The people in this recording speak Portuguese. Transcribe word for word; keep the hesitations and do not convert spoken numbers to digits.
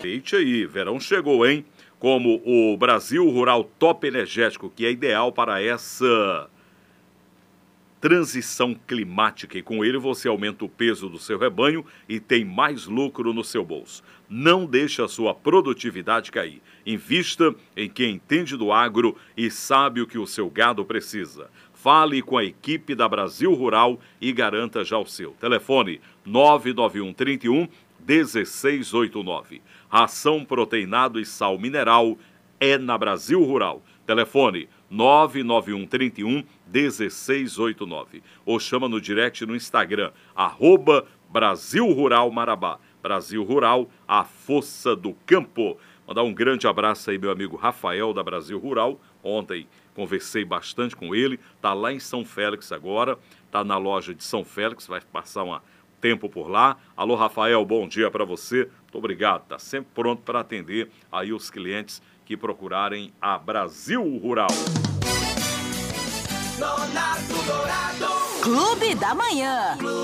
Eite aí, verão chegou, hein? Como o Brasil Rural Top Energético, que é ideal para essa transição climática, e com ele você aumenta o peso do seu rebanho e tem mais lucro no seu bolso. Não deixe a sua produtividade cair. Invista em quem entende do agro e sabe o que o seu gado precisa. Fale com a equipe da Brasil Rural e garanta já o seu. Telefone nove nove um três um um seis oito nove. Ração proteinado e sal mineral é na Brasil Rural. Telefone nove nove um três um um seis oito nove. Ou chama no direct no Instagram, arroba Brasil Rural Marabá. Brasil Rural, a força do campo. Mandar um grande abraço aí, meu amigo Rafael, da Brasil Rural. Ontem conversei bastante com ele. Está lá em São Félix agora. Está na loja de São Félix, vai passar um tempo por lá. Alô, Rafael, bom dia para você. Muito obrigado. Está sempre pronto para atender aí os clientes que procurarem a Brasil Rural. Clube da Manhã.